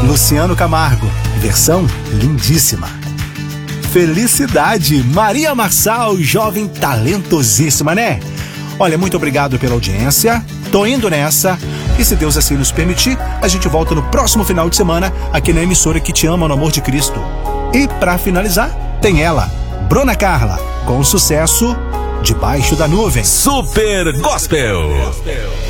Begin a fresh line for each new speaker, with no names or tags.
Luciano Camargo, versão lindíssima. Felicidade, Maria Marçal, jovem talentosíssima, né? Olha, muito obrigado pela audiência, tô indo nessa, e se Deus assim nos permitir, a gente volta no próximo final de semana, aqui na emissora que te ama no amor de Cristo. E pra finalizar, tem ela, Bruna Carla, com o sucesso Debaixo da Nuvem.
Super Gospel.